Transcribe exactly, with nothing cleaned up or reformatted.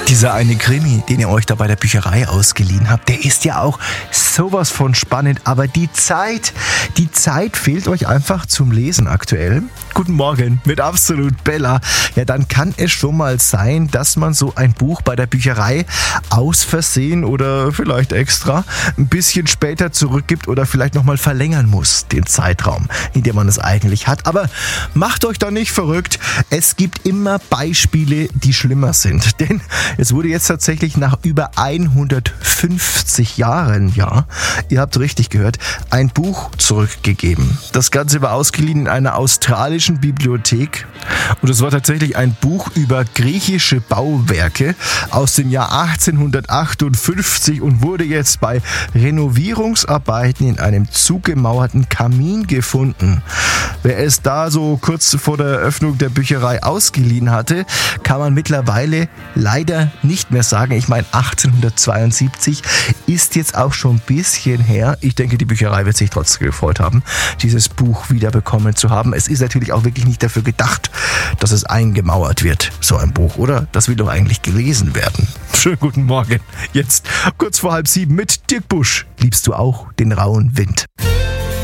Dieser eine Krimi, den ihr euch da bei der Bücherei ausgeliehen habt, der ist ja auch sowas von spannend. Aber die Zeit, die Zeit fehlt euch einfach zum Lesen aktuell. Guten Morgen mit Absolut Bella. Ja, dann kann es schon mal sein, dass man so ein Buch bei der Bücherei aus Versehen oder vielleicht extra ein bisschen später zurückgibt oder vielleicht nochmal verlängern muss, den Zeitraum, in dem man es eigentlich hat. Aber macht euch doch nicht verrückt. Es gibt immer Beispiele, die schlimmer sind. Denn es wurde jetzt tatsächlich nach über hundertfünfzig Jahren, ja, ihr habt richtig gehört, ein Buch zurückgegeben. Das Ganze war ausgeliehen in einer australischen Bibliothek und es war tatsächlich ein Buch über griechische Bauwerke aus dem Jahr achtzehnhundertachtundfünfzig und wurde jetzt bei Renovierungsarbeiten in einem zugemauerten Kamin gefunden. Wer es da so kurz vor der Eröffnung der Bücherei ausgeliehen hatte, kann man mittlerweile leider nicht mehr sagen. Ich meine, achtzehnhundertzweiundsiebzig ist jetzt auch schon ein bisschen her. Ich denke, die Bücherei wird sich trotzdem gefreut haben, dieses Buch wiederbekommen zu haben. Es ist natürlich auch wirklich nicht dafür gedacht, dass es eingemauert wird, so ein Buch, oder? Das will doch eigentlich gelesen werden. Schönen guten Morgen. Jetzt kurz vor halb sieben mit Dirk Busch. Liebst du auch den rauen Wind?